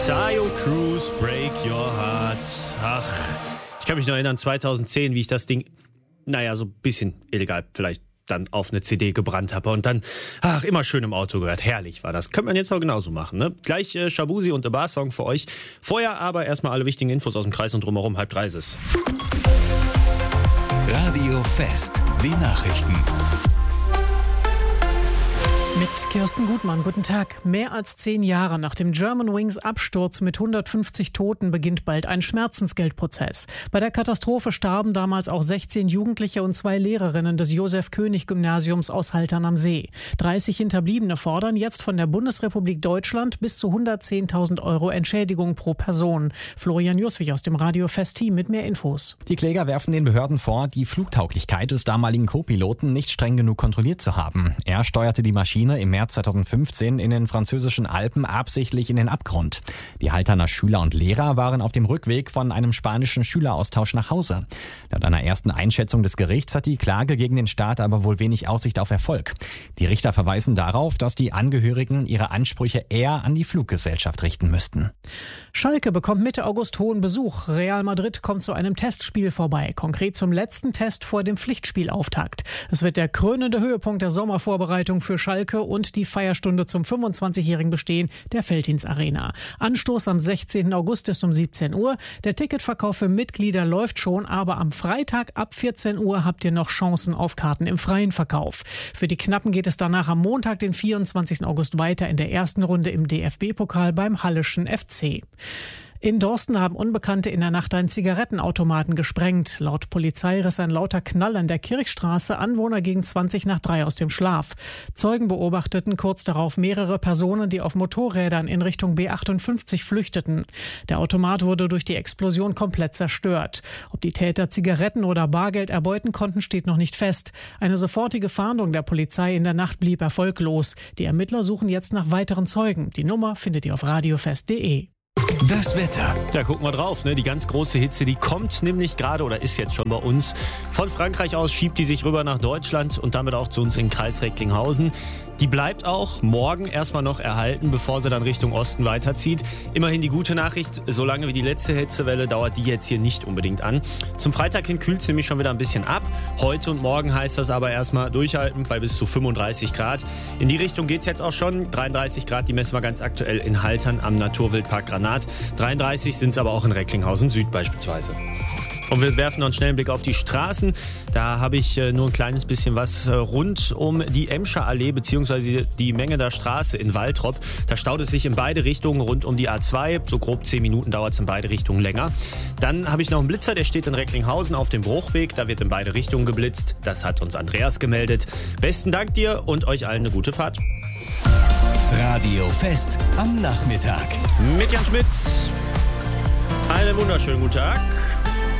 Tayo Cruz, Break Your Heart. Ach, ich kann mich noch erinnern, 2010, wie ich das Ding, so ein bisschen illegal vielleicht dann auf eine CD gebrannt habe und dann, immer schön im Auto gehört. Herrlich war das. Könnte man jetzt auch genauso machen, ne? Gleich Shabuzi und The Bar Song für euch. Vorher aber erstmal alle wichtigen Infos aus dem Kreis und drumherum. 3:30 ist es. Radio Fest, die Nachrichten. Mit Kirsten Gutmann, guten Tag. Mehr als 10 Jahre nach dem Germanwings Absturz mit 150 Toten beginnt bald ein Schmerzensgeldprozess. Bei der Katastrophe starben damals auch 16 Jugendliche und 2 Lehrerinnen des Josef-König-Gymnasiums aus Haltern am See. 30 Hinterbliebene fordern jetzt von der Bundesrepublik Deutschland bis zu 110.000 € Entschädigung pro Person. Florian Juswig aus dem Radio Fest-Team mit mehr Infos. Die Kläger werfen den Behörden vor, die Flugtauglichkeit des damaligen Co-Piloten nicht streng genug kontrolliert zu haben. Er steuerte die Maschine im März 2015 in den französischen Alpen absichtlich in den Abgrund. Die Halterner Schüler und Lehrer waren auf dem Rückweg von einem spanischen Schüleraustausch nach Hause. Laut einer ersten Einschätzung des Gerichts hat die Klage gegen den Staat aber wohl wenig Aussicht auf Erfolg. Die Richter verweisen darauf, dass die Angehörigen ihre Ansprüche eher an die Fluggesellschaft richten müssten. Schalke bekommt Mitte August hohen Besuch. Real Madrid kommt zu einem Testspiel vorbei, konkret zum letzten Test vor dem Pflichtspielauftakt. Es wird der krönende Höhepunkt der Sommervorbereitung für Schalke und die Feierstunde zum 25-jährigen Bestehen der Veltins Arena. Anstoß am 16. August ist um 17 Uhr. Der Ticketverkauf für Mitglieder läuft schon, aber am Freitag ab 14 Uhr habt ihr noch Chancen auf Karten im freien Verkauf. Für die Knappen geht es danach am Montag, den 24. August weiter in der ersten Runde im DFB-Pokal beim Halleschen FC. In Dorsten haben Unbekannte in der Nacht einen Zigarettenautomaten gesprengt. Laut Polizei riss ein lauter Knall an der Kirchstraße Anwohner gegen 2:20 aus dem Schlaf. Zeugen beobachteten kurz darauf mehrere Personen, die auf Motorrädern in Richtung B58 flüchteten. Der Automat wurde durch die Explosion komplett zerstört. Ob die Täter Zigaretten oder Bargeld erbeuten konnten, steht noch nicht fest. Eine sofortige Fahndung der Polizei in der Nacht blieb erfolglos. Die Ermittler suchen jetzt nach weiteren Zeugen. Die Nummer findet ihr auf radiofest.de. Das Wetter. Ja, gucken wir drauf, ne? Die ganz große Hitze, die kommt nämlich gerade oder ist jetzt schon bei uns. Von Frankreich aus schiebt die sich rüber nach Deutschland und damit auch zu uns in den Kreis Recklinghausen. Die bleibt auch morgen erstmal noch erhalten, bevor sie dann Richtung Osten weiterzieht. Immerhin die gute Nachricht, solange wie die letzte Hitzewelle dauert die jetzt hier nicht unbedingt an. Zum Freitag hin kühlt es nämlich schon wieder ein bisschen ab. Heute und morgen heißt das aber erstmal durchhalten bei bis zu 35 Grad. In die Richtung geht es jetzt auch schon. 33 Grad, die messen wir ganz aktuell in Haltern am Naturwildpark Granat. 33 sind es aber auch in Recklinghausen Süd beispielsweise. Und wir werfen noch einen schnellen Blick auf die Straßen. Da habe ich nur ein kleines bisschen was rund um die Emscher Allee bzw. die Mengener Straße in Waltrop. Da staut es sich in beide Richtungen rund um die A2. So grob 10 Minuten dauert es in beide Richtungen länger. Dann habe ich noch einen Blitzer, der steht in Recklinghausen auf dem Bruchweg. Da wird in beide Richtungen geblitzt. Das hat uns Andreas gemeldet. Besten Dank dir und euch allen eine gute Fahrt. Radio Fest am Nachmittag. Mit Jan Schmitz. Einen wunderschönen guten Tag.